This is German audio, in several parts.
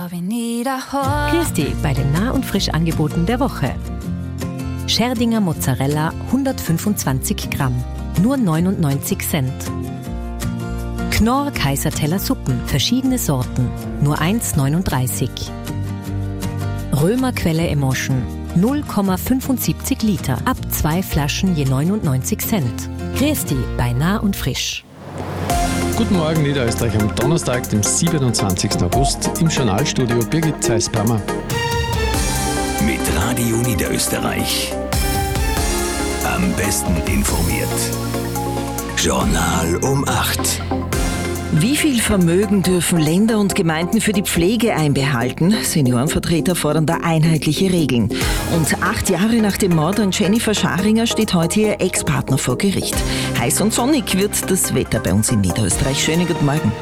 Grüß dich bei den Nah- und Frisch-Angeboten der Woche. Scherdinger Mozzarella 125 Gramm, nur 99 Cent. Knorr Kaiserteller Suppen, verschiedene Sorten, nur 1,39. Römerquelle Emotion, 0,75 Liter, ab 2 Flaschen je 99 Cent. Grüß dich bei Nah und Frisch. Guten Morgen Niederösterreich am Donnerstag, dem 27. August. Im Journalstudio Birgit Zeiss-Pammer. Mit Radio Niederösterreich. Am besten informiert. Journal um 8. Wie viel Vermögen dürfen Länder und Gemeinden für die Pflege einbehalten? Seniorenvertreter fordern da einheitliche Regeln. Und 8 Jahre nach dem Mord an Jennifer Scharinger steht heute ihr Ex-Partner vor Gericht. Heiß und sonnig wird das Wetter bei uns in Niederösterreich. Schönen guten Morgen.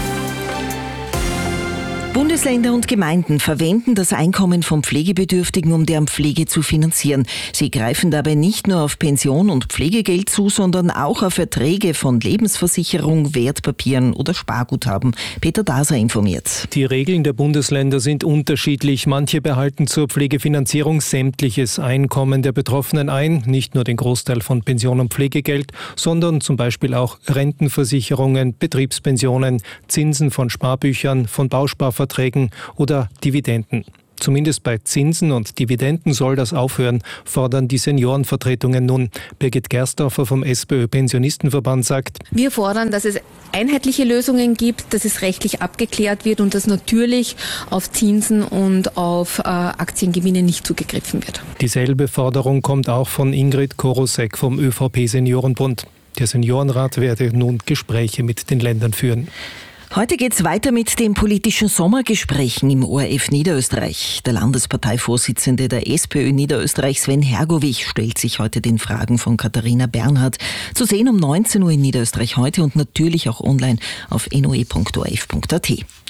Bundesländer und Gemeinden verwenden das Einkommen von Pflegebedürftigen, um deren Pflege zu finanzieren. Sie greifen dabei nicht nur auf Pension und Pflegegeld zu, sondern auch auf Erträge von Lebensversicherung, Wertpapieren oder Sparguthaben. Peter Daser informiert. Die Regeln der Bundesländer sind unterschiedlich. Manche behalten zur Pflegefinanzierung sämtliches Einkommen der Betroffenen ein, nicht nur den Großteil von Pension und Pflegegeld, sondern zum Beispiel auch Rentenversicherungen, Betriebspensionen, Zinsen von Sparbüchern, von Bausparverträgen oder Dividenden. Zumindest bei Zinsen und Dividenden soll das aufhören, fordern die Seniorenvertretungen nun. Birgit Gersdorfer vom SPÖ-Pensionistenverband sagt: Wir fordern, dass es einheitliche Lösungen gibt, dass es rechtlich abgeklärt wird und dass natürlich auf Zinsen und auf Aktiengewinne nicht zugegriffen wird. Dieselbe Forderung kommt auch von Ingrid Korosek vom ÖVP-Seniorenbund. Der Seniorenrat werde nun Gespräche mit den Ländern führen. Heute geht's weiter mit den politischen Sommergesprächen im ORF Niederösterreich. Der Landesparteivorsitzende der SPÖ Niederösterreich, Sven Hergovich, stellt sich heute den Fragen von Katharina Bernhardt. Zu sehen um 19 Uhr in Niederösterreich heute und natürlich auch online auf noe.orf.at.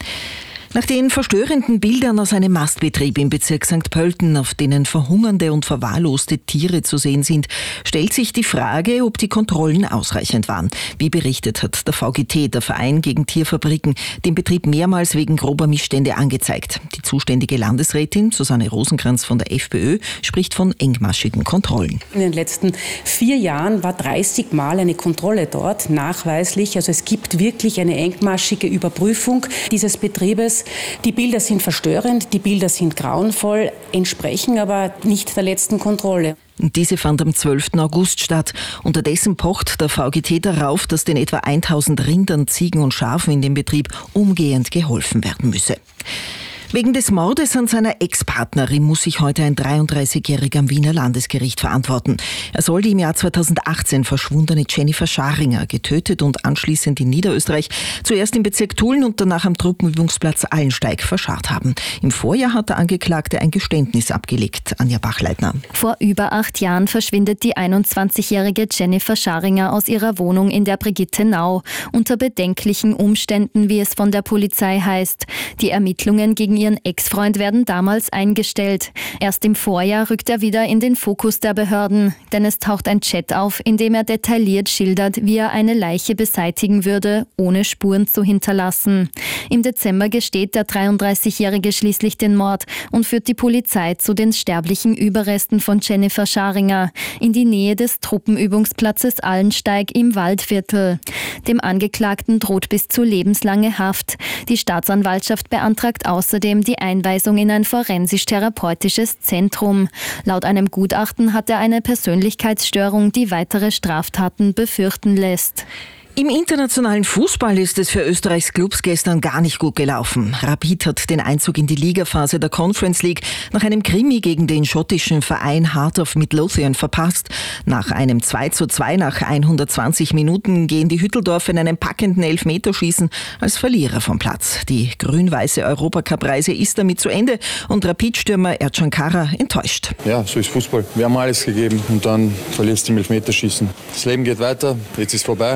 Nach den verstörenden Bildern aus einem Mastbetrieb im Bezirk St. Pölten, auf denen verhungernde und verwahrloste Tiere zu sehen sind, stellt sich die Frage, ob die Kontrollen ausreichend waren. Wie berichtet hat der VGT, der Verein gegen Tierfabriken, den Betrieb mehrmals wegen grober Missstände angezeigt. Die zuständige Landesrätin Susanne Rosenkranz von der FPÖ spricht von engmaschigen Kontrollen. In den letzten 4 Jahren war 30 Mal eine Kontrolle dort, nachweislich. Also es gibt wirklich eine engmaschige Überprüfung dieses Betriebes. Die Bilder sind verstörend, die Bilder sind grauenvoll, entsprechen aber nicht der letzten Kontrolle. Diese fand am 12. August statt. Unterdessen pocht der VGT darauf, dass den etwa 1000 Rindern, Ziegen und Schafen in dem Betrieb umgehend geholfen werden müsse. Wegen des Mordes an seiner Ex-Partnerin muss sich heute ein 33-Jähriger am Wiener Landesgericht verantworten. Er soll die im Jahr 2018 verschwundene Jennifer Scharinger getötet und anschließend in Niederösterreich zuerst im Bezirk Tulln und danach am Truppenübungsplatz Allensteig verscharrt haben. Im Vorjahr hat der Angeklagte ein Geständnis abgelegt. Anja Bachleitner. Vor über 8 Jahren verschwindet die 21-jährige Jennifer Scharinger aus ihrer Wohnung in der Brigittenau. Unter bedenklichen Umständen, wie es von der Polizei heißt. Die Ermittlungen gegen ihren Ex-Freund werden damals eingestellt. Erst im Vorjahr rückt er wieder in den Fokus der Behörden, denn es taucht ein Chat auf, in dem er detailliert schildert, wie er eine Leiche beseitigen würde, ohne Spuren zu hinterlassen. Im Dezember gesteht der 33-Jährige schließlich den Mord und führt die Polizei zu den sterblichen Überresten von Jennifer Scharinger in die Nähe des Truppenübungsplatzes Allensteig im Waldviertel. Dem Angeklagten droht bis zu lebenslange Haft. Die Staatsanwaltschaft beantragt außerdem die Einweisung in ein forensisch-therapeutisches Zentrum. Laut einem Gutachten hat er eine Persönlichkeitsstörung, die weitere Straftaten befürchten lässt. Im internationalen Fußball ist es für Österreichs Clubs gestern gar nicht gut gelaufen. Rapid hat den Einzug in die Ligaphase der Conference League nach einem Krimi gegen den schottischen Verein Heart of Midlothian verpasst. Nach einem 2:2 nach 120 Minuten gehen die Hütteldorfer in einem packenden Elfmeterschießen als Verlierer vom Platz. Die grün-weiße Europacup-Reise ist damit zu Ende und Rapid-Stürmer Ercan Kara enttäuscht. Ja, so ist Fußball. Wir haben alles gegeben und dann verlierst du im Elfmeterschießen. Das Leben geht weiter, jetzt ist vorbei. Wir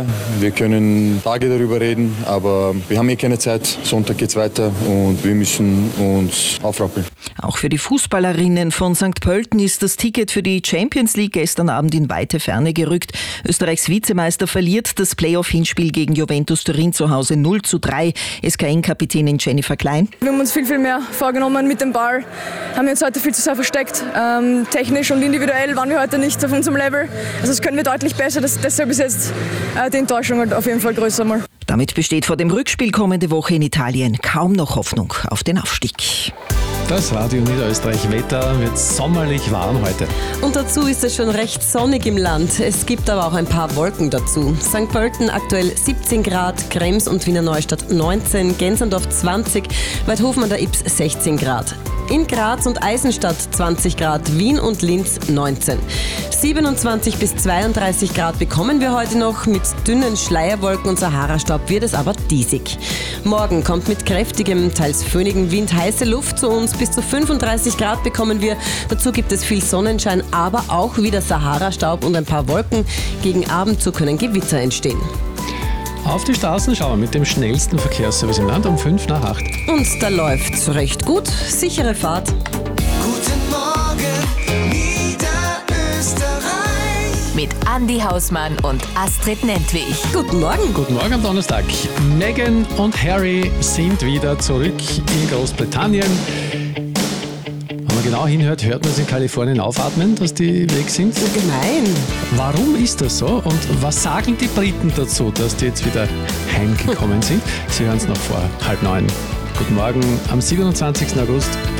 Wir können Tage darüber reden, aber wir haben keine Zeit. Sonntag geht's weiter und wir müssen uns aufrappeln. Auch für die Fußballerinnen von St. Pölten ist das Ticket für die Champions League gestern Abend in weite Ferne gerückt. Österreichs Vizemeister verliert das Playoff-Hinspiel gegen Juventus Turin zu Hause 0:3. SKN-Kapitänin Jennifer Klein. Wir haben uns viel mehr vorgenommen mit dem Ball. Haben wir uns heute viel zu sehr versteckt. Technisch und individuell waren wir heute nicht auf unserem Level. Also das können wir deutlich besser. Deshalb ist jetzt die Enttäuschung halt auf jeden Fall größer mal. Damit besteht vor dem Rückspiel kommende Woche in Italien kaum noch Hoffnung auf den Aufstieg. Das Radio Niederösterreich Wetter wird sommerlich warm heute. Und dazu ist es schon recht sonnig im Land. Es gibt aber auch ein paar Wolken dazu. St. Pölten aktuell 17 Grad, Krems und Wiener Neustadt 19, Gensendorf 20, Weidhofen an der Ybbs 16 Grad. In Graz und Eisenstadt 20 Grad, Wien und Linz 19. 27 bis 32 Grad bekommen wir heute noch. Mit dünnen Schleierwolken und Sahara-Staub wird es aber diesig. Morgen kommt mit kräftigem, teils föhnigem Wind heiße Luft zu uns. Bis zu 35 Grad bekommen wir. Dazu gibt es viel Sonnenschein, aber auch wieder Sahara-Staub und ein paar Wolken. Gegen Abend zu können Gewitter entstehen. Auf die Straßen schauen wir mit dem schnellsten Verkehrsservice im Land um 7:55. Und da läuft's recht gut. Sichere Fahrt. Guten Morgen, Niederösterreich. Mit Andi Hausmann und Astrid Nentwich. Guten Morgen. Guten Morgen am Donnerstag. Meghan und Harry sind wieder zurück in Großbritannien. Wenn man genau hinhört, hört man es in Kalifornien aufatmen, dass die weg sind. Gemein. Warum ist das so und was sagen die Briten dazu, dass die jetzt wieder heimgekommen sind? Sie hören es noch vor 8:30. Guten Morgen am 27. August.